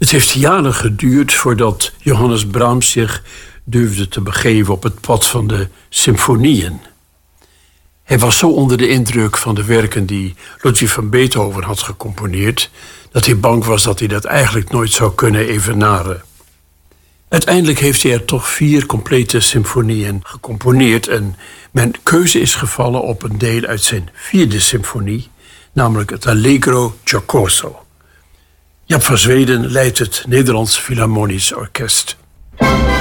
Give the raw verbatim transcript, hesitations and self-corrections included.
Het heeft jaren geduurd voordat Johannes Brahms zich durfde te begeven op het pad van de symfonieën. Hij was zo onder de indruk van de werken die Ludwig van Beethoven had gecomponeerd, dat hij bang was dat hij dat eigenlijk nooit zou kunnen evenaren. Uiteindelijk heeft hij er toch vier complete symfonieën gecomponeerd en mijn keuze is gevallen op een deel uit zijn vierde symfonie, namelijk het Allegro Giocoso. Jaap van Zweden leidt het Nederlands Philharmonisch Orkest.